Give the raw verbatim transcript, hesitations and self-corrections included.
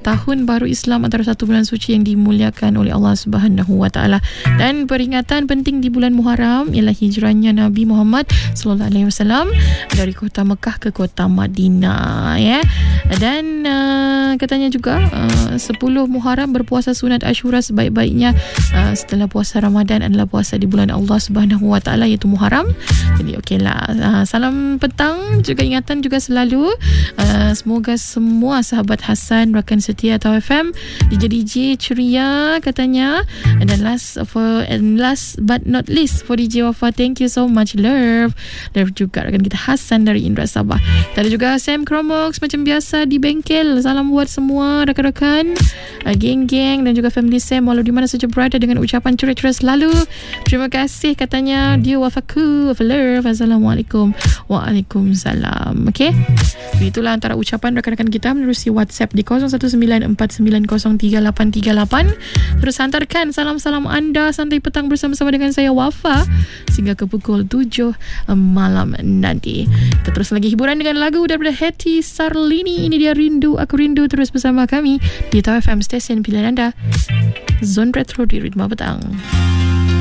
tahun baru Islam antara satu bulan suci yang dimuliakan oleh Allah Subhanahu Wa Taala. Dan peringatan penting di bulan Muharram ialah hijrahnya Nabi Muhammad sallallahu alaihi wasallam dari kota Mekah ke kota Madinah, ya. Dan uh, katanya juga uh, sepuluh Muharram berpuasa sunat Ashura sebaik-baiknya uh, setelah puasa Ramadan adalah puasa di bulan Allah Subhanahu Wa Taala iaitu Muharram. Jadi okeylah, uh, salam petang juga, ingatan juga selalu uh, semoga semua sahabat Hasan rakan setia Tau F M D J D J ceria katanya. And then last for and last but not least for D J Wafa, thank you so much love. Love juga rakan kita Hasan dari Indra Sabah. Kita ada juga Sam Chromox macam biasa di bengkel. Salam buat semua rakan-rakan, uh, geng-geng dan juga family Sam walau di mana saja berada dengan ucapan ceria-ceria selalu. Terima kasih katanya dia Wafaku of love. Assalamualaikum. Waalaikumsalam. Okey. Itulah antara ucapan rakan-rakan kita menerusi WhatsApp di kosong satu sembilan empat sembilan kosong tiga lapan tiga lapan. Terus hantarkan salam-salam anda santai petang bersama-sama dengan saya Wafa sehingga ke pukul tujuh malam nanti. Kita terus lagi hiburan dengan lagu daripada Hetty Sarlini. Ini dia Rindu Aku Rindu. Terus bersama kami di Tau F M, stesen pilihan anda, Zone Retro di Ritma Petang.